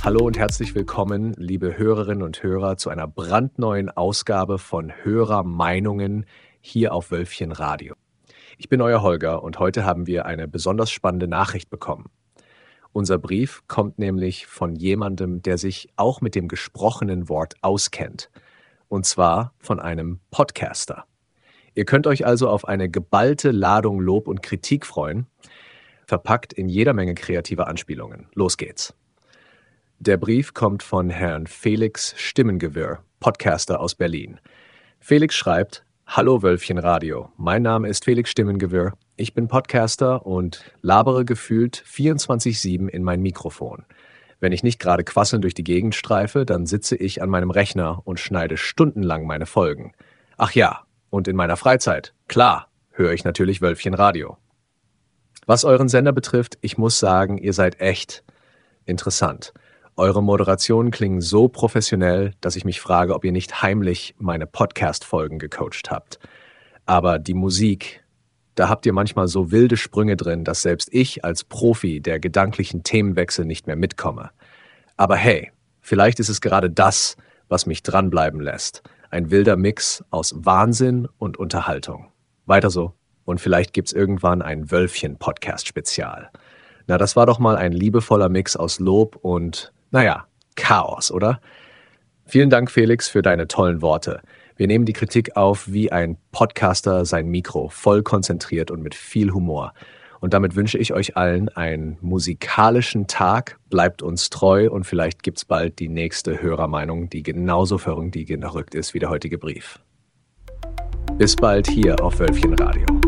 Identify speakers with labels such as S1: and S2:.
S1: Hallo und herzlich willkommen, liebe Hörerinnen und Hörer, zu einer brandneuen Ausgabe von Hörermeinungen hier auf Wölfchen Radio. Ich bin euer Holger und heute haben wir eine besonders spannende Nachricht bekommen. Unser Brief kommt nämlich von jemandem, der sich auch mit dem gesprochenen Wort auskennt. Und zwar von einem Podcaster. Ihr könnt euch also auf eine geballte Ladung Lob und Kritik freuen, verpackt in jeder Menge kreativer Anspielungen. Los geht's. Der Brief kommt von Herrn Felix Stimmengewirr, Podcaster aus Berlin. Felix schreibt: Hallo Wölfchen Radio, mein Name ist Felix Stimmengewirr. Ich bin Podcaster und labere gefühlt 24/7 in mein Mikrofon. Wenn ich nicht gerade quasselnd durch die Gegend streife, dann sitze ich an meinem Rechner und schneide stundenlang meine Folgen. Ach ja, und in meiner Freizeit, klar, höre ich natürlich Wölfchen Radio. Was euren Sender betrifft, ich muss sagen, ihr seid echt interessant. Eure Moderationen klingen so professionell, dass ich mich frage, ob ihr nicht heimlich meine Podcast-Folgen gecoacht habt. Aber die Musik, da habt ihr manchmal so wilde Sprünge drin, dass selbst ich als Profi der gedanklichen Themenwechsel nicht mehr mitkomme. Aber hey, vielleicht ist es gerade das, was mich dranbleiben lässt. Ein wilder Mix aus Wahnsinn und Unterhaltung. Weiter so. Und vielleicht gibt's irgendwann ein Wölfchen-Podcast-Spezial. Na, das war doch mal ein liebevoller Mix aus Lob und, Chaos, oder? Vielen Dank, Felix, für deine tollen Worte. Wir nehmen die Kritik auf wie ein Podcaster sein Mikro, voll konzentriert und mit viel Humor. Und damit wünsche ich euch allen einen musikalischen Tag, bleibt uns treu und vielleicht gibt's bald die nächste Hörermeinung, die genauso verrückt ist wie der heutige Brief. Bis bald hier auf Wölfchen Radio.